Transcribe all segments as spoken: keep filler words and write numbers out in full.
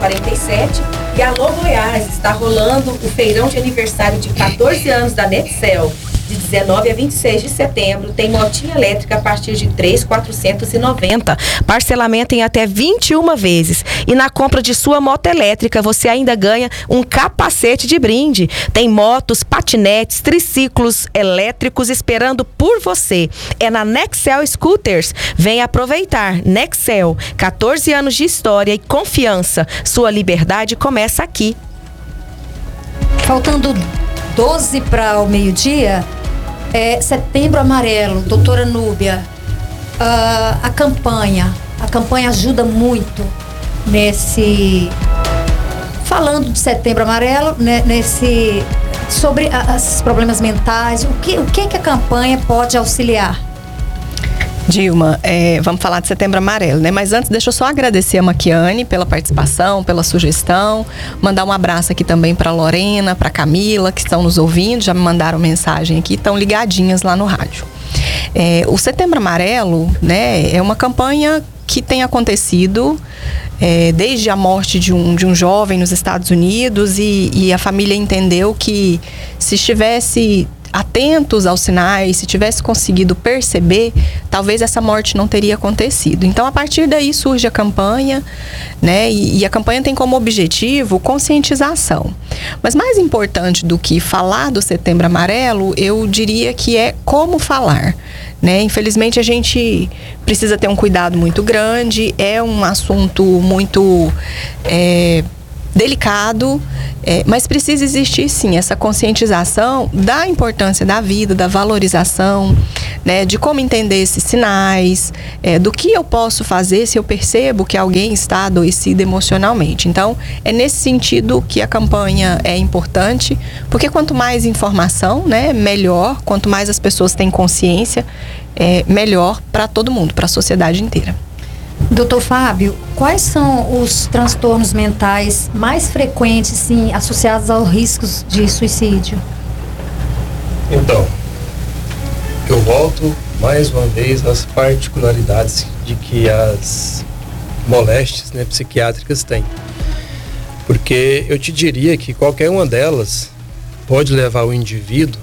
quarenta e sete. E alô Goiás, está rolando o feirão de aniversário de quatorze anos da Nexcel. De dezenove a vinte e seis de setembro, tem motinha elétrica a partir de três mil quatrocentos e noventa. Parcelamento em até vinte e uma vezes. E na compra de sua moto elétrica, você ainda ganha um capacete de brinde. Tem motos, patinetes, triciclos elétricos esperando por você. É na Nexcel Scooters. Vem aproveitar. Nexcel, quatorze anos de história e confiança. Sua liberdade começa aqui. Faltando doze para o meio-dia, é Setembro Amarelo, doutora Núbia, uh, a campanha, a campanha ajuda muito nesse, falando de Setembro Amarelo, né, nesse, sobre os problemas mentais, o que, o que que a campanha pode auxiliar? Dilma, é, vamos falar de Setembro Amarelo, né? Mas antes, deixa eu só agradecer a Maquiane pela participação, pela sugestão, mandar um abraço aqui também para Lorena, para Camila, que estão nos ouvindo, já me mandaram mensagem aqui, estão ligadinhas lá no rádio. É, o Setembro Amarelo, né, é uma campanha que tem acontecido é, desde a morte de um, de um jovem nos Estados Unidos e, e a família entendeu que se estivesse atentos aos sinais, se tivesse conseguido perceber, talvez essa morte não teria acontecido. Então, a partir daí surge a campanha, né? E, e a campanha tem como objetivo conscientização. Mas mais importante do que falar do Setembro Amarelo, eu diria que é como falar, né? Infelizmente, a gente precisa ter um cuidado muito grande, é um assunto muito é, delicado, é, mas precisa existir sim essa conscientização da importância da vida, da valorização, né, de como entender esses sinais, é, do que eu posso fazer se eu percebo que alguém está adoecido emocionalmente. Então, é nesse sentido que a campanha é importante, porque quanto mais informação, né, melhor, quanto mais as pessoas têm consciência, é melhor para todo mundo, para a sociedade inteira. Doutor Fábio, quais são os transtornos mentais mais frequentes, sim, associados aos riscos de suicídio? Então, eu volto mais uma vez às particularidades de que as moléstias, né, psiquiátricas têm. Porque eu te diria que qualquer uma delas pode levar o indivíduo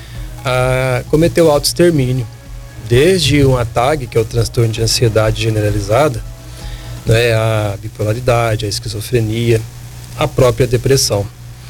a cometer o autoextermínio. Desde um A T A G, que é o transtorno de ansiedade generalizada, né, a bipolaridade, a esquizofrenia, a própria depressão.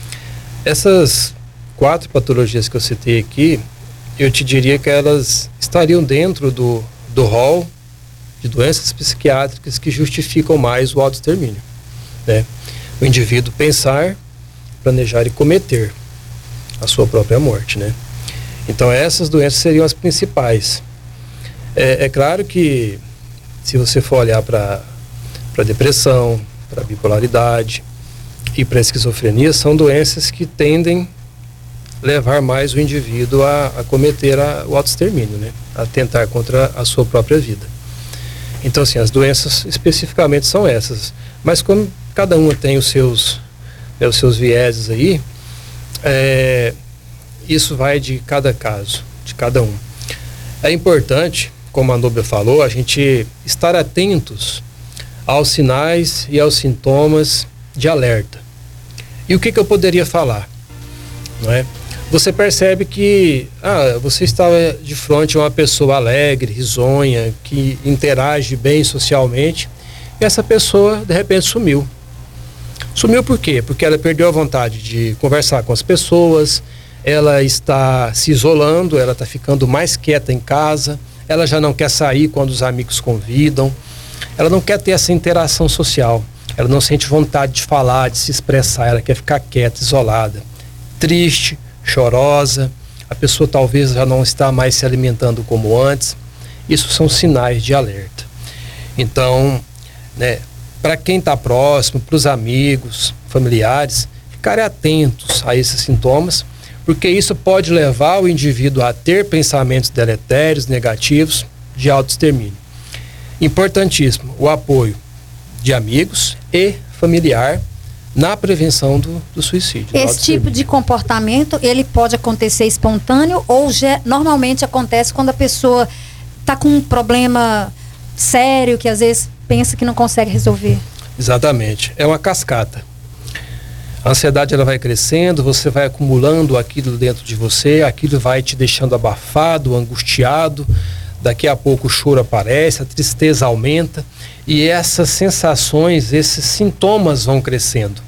Essas quatro patologias que eu citei aqui, eu te diria que elas estariam dentro do, do rol de doenças psiquiátricas que justificam mais o autoextermínio, né? O indivíduo pensar, planejar e cometer a sua própria morte, né? Então essas doenças seriam as principais. É, é claro que se você for olhar para a depressão, para a bipolaridade e para a esquizofrenia, são doenças que tendem a levar mais o indivíduo a, a cometer a, o autoextermínio, né? A tentar contra a sua própria vida. Então, assim, as doenças especificamente são essas. Mas como cada uma tem os seus, né, os seus vieses aí, é, isso vai de cada caso, de cada um. É importante, como a Núbia falou, a gente estar atentos aos sinais e aos sintomas de alerta. E o que, que eu poderia falar? Não é? Você percebe que ah, você está de frente a uma pessoa alegre, risonha, que interage bem socialmente, e essa pessoa de repente sumiu. Sumiu por quê? Porque ela perdeu a vontade de conversar com as pessoas, ela está se isolando, ela está ficando mais quieta em casa, ela já não quer sair quando os amigos convidam, ela não quer ter essa interação social, ela não sente vontade de falar, de se expressar, ela quer ficar quieta, isolada, triste, chorosa, a pessoa talvez já não está mais se alimentando como antes. Isso são sinais de alerta. Então, né, para quem está próximo, para os amigos, familiares, ficarem atentos a esses sintomas, porque isso pode levar o indivíduo a ter pensamentos deletérios, negativos, de autoextermínio. Importantíssimo o apoio de amigos e familiar na prevenção do, do suicídio. Esse do tipo de comportamento, ele pode acontecer espontâneo ou já, normalmente acontece quando a pessoa está com um problema sério que às vezes pensa que não consegue resolver? Exatamente, é uma cascata. A ansiedade ela vai crescendo, você vai acumulando aquilo dentro de você, aquilo vai te deixando abafado, angustiado, daqui a pouco o choro aparece, a tristeza aumenta e essas sensações, esses sintomas vão crescendo.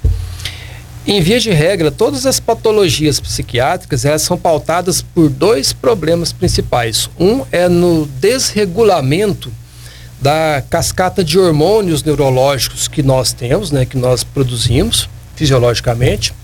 Em via de regra, todas as patologias psiquiátricas, elas são pautadas por dois problemas principais. Um é no desregulamento da cascata de hormônios neurológicos que nós temos, né, que nós produzimos fisiologicamente,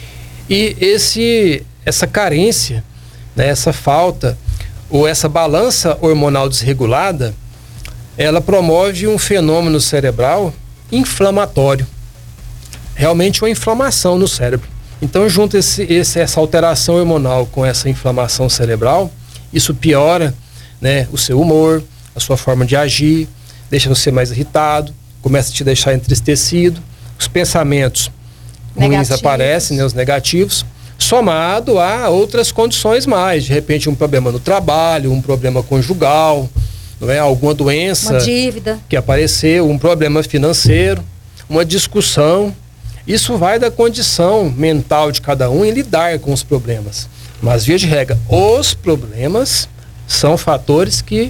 e esse, essa carência, né, essa falta ou essa balança hormonal desregulada, ela promove um fenômeno cerebral inflamatório, realmente uma inflamação no cérebro. Então, junto esse, esse, essa alteração hormonal com essa inflamação cerebral, isso piora, né, o seu humor, a sua forma de agir, deixa você mais irritado, começa a te deixar entristecido, os pensamentos ruins aparecem, né, os negativos, somado a outras condições mais, de repente um problema no trabalho, um problema conjugal, não é? Alguma doença, uma dívida que apareceu, um problema financeiro, uma discussão. Isso vai da condição mental de cada um em lidar com os problemas. Mas, via de regra, os problemas são fatores que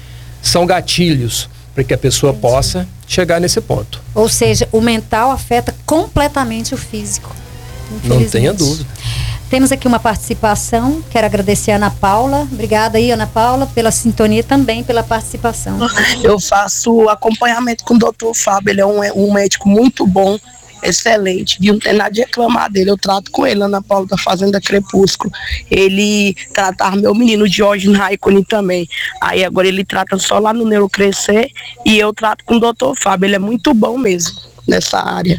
são gatilhos para que a pessoa Entendi. possa chegar nesse ponto. Ou seja, o mental afeta completamente o físico. Não tenha dúvida. Temos aqui uma participação, quero agradecer a Ana Paula. Obrigada aí, Ana Paula, pela sintonia, também pela participação. Eu faço acompanhamento com o doutor Fábio, ele é um, um médico muito bom, excelente, e não tem nada de reclamar dele. Eu trato com ele, Ana Paula, da Fazenda Crepúsculo. Ele tratava meu menino Diógenes Raikkonen também. Aí agora ele trata só lá no Neurocrescer e eu trato com o doutor Fábio. Ele é muito bom mesmo nessa área.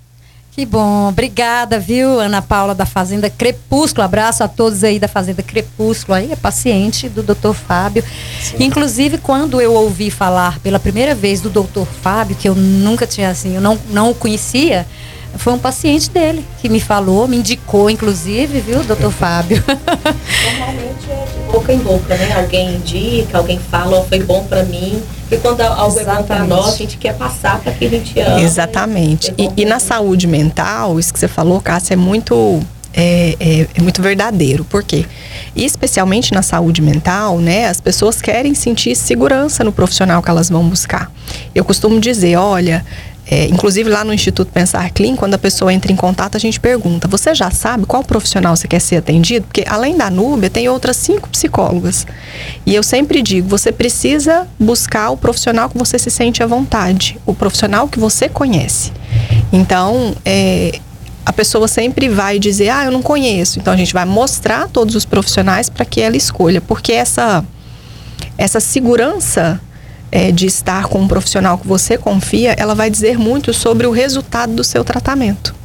Que bom, obrigada, viu, Ana Paula da Fazenda Crepúsculo. Abraço a todos aí da Fazenda Crepúsculo. Aí é paciente do doutor Fábio. Sim. Inclusive, quando eu ouvi falar pela primeira vez do doutor Fábio, que eu nunca tinha assim, eu não, não o conhecia, foi um paciente dele que me falou, me indicou, inclusive, viu, doutor Fábio? Normalmente é de boca em boca, né? Alguém indica, alguém fala, oh, foi bom pra mim. Porque quando algo é bom pra nós, a gente quer passar para quem a gente ama. Exatamente. E, e na saúde mental, isso que você falou, Cássia, é muito, é, é, é muito verdadeiro. Por quê? E especialmente na saúde mental, né? As pessoas querem sentir segurança no profissional que elas vão buscar. Eu costumo dizer, olha... É, inclusive lá no Instituto Pensar Clean, quando a pessoa entra em contato, a gente pergunta, você já sabe qual profissional você quer ser atendido? Porque além da Núbia, tem outras cinco psicólogas. E eu sempre digo, você precisa buscar o profissional que você se sente à vontade, o profissional que você conhece. Então, é, a pessoa sempre vai dizer, ah, eu não conheço. Então a gente vai mostrar todos os profissionais para que ela escolha, porque essa, essa segurança... É, de estar com um profissional que você confia, ela vai dizer muito sobre o resultado do seu tratamento.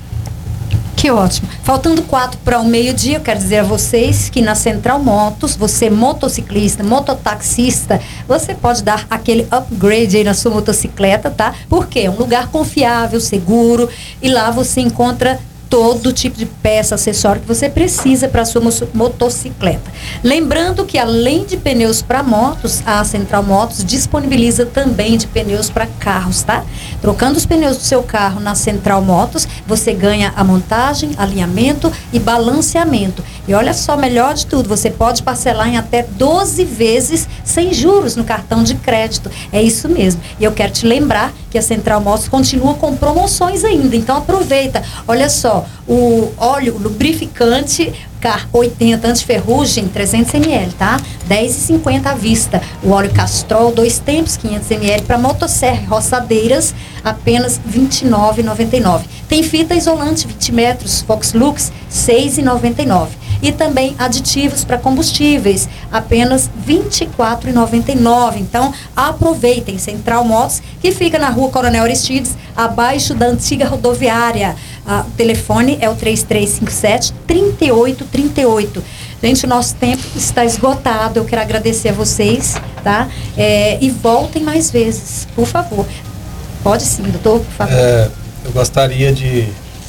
Que ótimo. Faltando quatro para o meio-dia, eu quero dizer a vocês que na Central Motos, você motociclista, mototaxista, você pode dar aquele upgrade aí na sua motocicleta, tá? Porque é um lugar confiável, seguro, e lá você encontra todo tipo de peça, acessório que você precisa para a sua motocicleta. Lembrando que além de pneus para motos, a Central Motos disponibiliza também de pneus para carros, tá? Trocando os pneus do seu carro na Central Motos, você ganha a montagem, alinhamento e balanceamento. E olha só, melhor de tudo, você pode parcelar em até doze vezes sem juros no cartão de crédito. É isso mesmo. E eu quero te lembrar que a Central Motos continua com promoções ainda. Então aproveita. Olha só, o óleo lubrificante Car oitenta anti-ferrugem trezentos mililitros, tá? dez reais e cinquenta centavos à vista. O óleo Castrol dois tempos quinhentos mililitros para motosserra e roçadeiras apenas vinte e nove reais e noventa e nove centavos. Tem fita isolante vinte metros Fox Lux seis reais e noventa e nove centavos. E também aditivos para combustíveis, apenas vinte e quatro reais e noventa e nove centavos. Então, aproveitem. Central Motos, que fica na rua Coronel Aristides, abaixo da antiga rodoviária. Ah, o telefone é o três três cinco sete, três oito três oito. Gente, o nosso tempo está esgotado. Eu quero agradecer a vocês, tá? É, e voltem mais vezes, por favor. Pode sim, doutor, por favor. É, eu gostaria de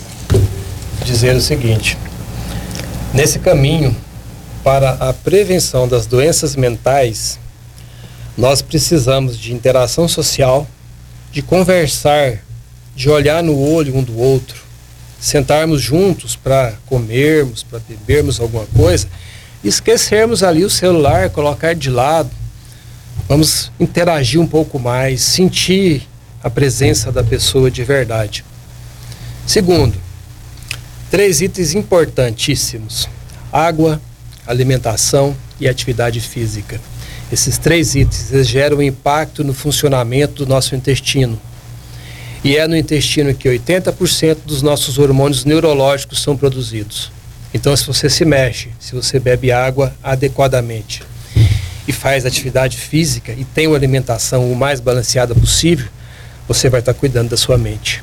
dizer o seguinte. Nesse caminho para a prevenção das doenças mentais, nós precisamos de interação social, de conversar de olhar no olho um do outro, sentarmos juntos para comermos, para bebermos alguma coisa, esquecermos ali o celular, colocar de lado, vamos interagir um pouco mais, sentir a presença da pessoa de verdade. Segundo, três itens importantíssimos: água, alimentação e atividade física. Esses três itens eles geram impacto no funcionamento do nosso intestino. E é no intestino que oitenta por cento dos nossos hormônios neurológicos são produzidos. Então, se você se mexe, se você bebe água adequadamente e faz atividade física e tem uma alimentação o mais balanceada possível, você vai estar cuidando da sua mente.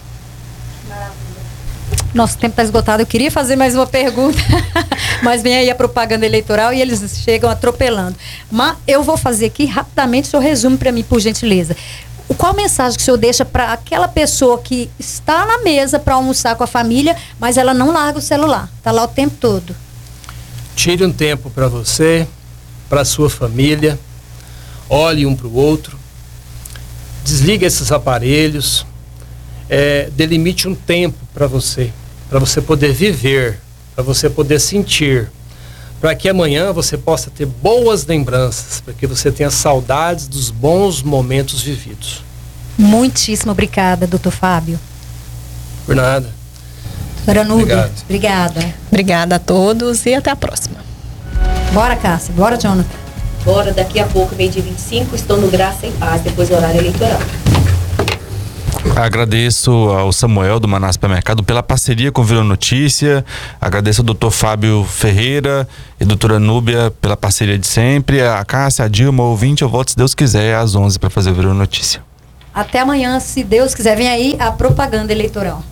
Nosso tempo está esgotado. Eu queria fazer mais uma pergunta, mas vem aí a propaganda eleitoral e eles chegam atropelando. Mas eu vou fazer aqui rapidamente, o senhor resume para mim, por gentileza. Qual mensagem que o senhor deixa para aquela pessoa que está na mesa para almoçar com a família, mas ela não larga o celular, está lá o tempo todo? Tire um tempo para você, para a sua família, olhe um para o outro, desligue esses aparelhos, é, delimite um tempo para você, para você poder viver, para você poder sentir, para que amanhã você possa ter boas lembranças, para que você tenha saudades dos bons momentos vividos. Muitíssimo obrigada, doutor Fábio. Por nada. Doutora Núbia, Obrigado. obrigada. Obrigada a todos e até a próxima. Bora, Cássia. Bora, Jonathan. Bora, daqui a pouco, meio dia vinte e cinco, estou no Graça e Paz, depois do horário eleitoral. Agradeço ao Samuel do Maná Supermercado pela parceria com o Virou Notícia. Agradeço ao doutor Fábio Ferreira e a doutora Núbia pela parceria de sempre. A Cássia, a Dilma, o ouvinte, eu volto se Deus quiser às onze para fazer o Virou Notícia. Até amanhã, se Deus quiser. Vem aí a propaganda eleitoral.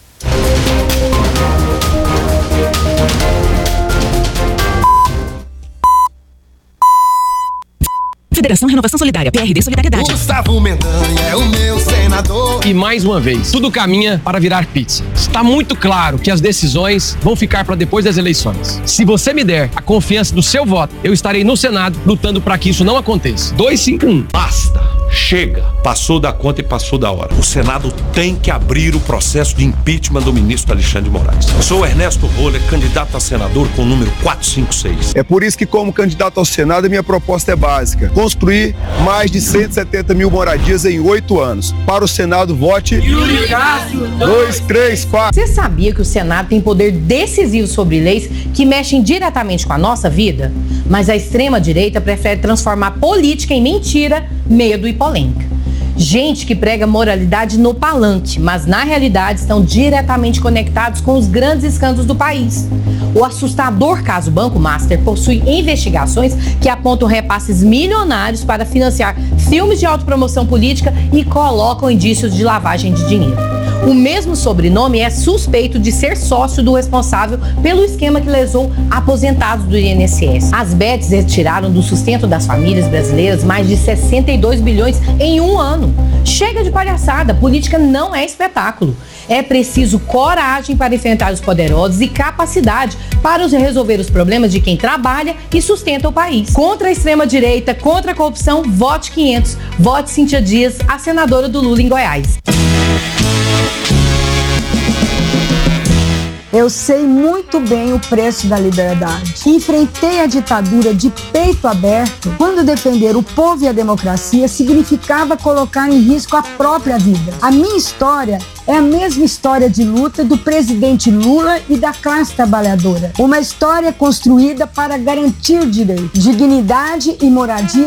Federação Renovação Solidária, P R D Solidariedade. Gustavo Mendanha é o meu senador. E mais uma vez, tudo caminha para virar pizza. Está muito claro que as decisões vão ficar para depois das eleições. Se você me der a confiança do seu voto, eu estarei no Senado lutando para que isso não aconteça. dois cinco um. Basta, chega, passou da conta e passou da hora. O Senado tem que abrir o processo de impeachment do ministro Alexandre de Moraes. Eu sou Ernesto Roller, candidato a senador com o número quatrocentos e cinquenta e seis. É por isso que, como candidato ao Senado, minha proposta é básica: construir mais de cento e setenta mil moradias em oito anos. Para o Senado, vote Yuri Cássio dois três quatro. Você sabia que o Senado tem poder decisivo sobre leis que mexem diretamente com a nossa vida? Mas a extrema-direita prefere transformar política em mentira, medo e polêmica. Gente que prega moralidade no palanque, mas na realidade estão diretamente conectados com os grandes escândalos do país. O assustador caso Banco Master possui investigações que apontam repasses milionários para financiar filmes de autopromoção política e colocam indícios de lavagem de dinheiro. O mesmo sobrenome é suspeito de ser sócio do responsável pelo esquema que lesou aposentados do I N S S. As bets retiraram do sustento das famílias brasileiras mais de sessenta e dois bilhões em um ano. Chega de palhaçada, política não é espetáculo. É preciso coragem para enfrentar os poderosos e capacidade para resolver os problemas de quem trabalha e sustenta o país. Contra a extrema-direita, contra a corrupção, vote quinhentos. Vote Cíntia Dias, a senadora do Lula em Goiás. Eu sei muito bem o preço da liberdade. Enfrentei a ditadura de peito aberto quando defender o povo e a democracia significava colocar em risco a própria vida. A minha história é a mesma história de luta do presidente Lula e da classe trabalhadora. Uma história construída para garantir direito, dignidade e moradia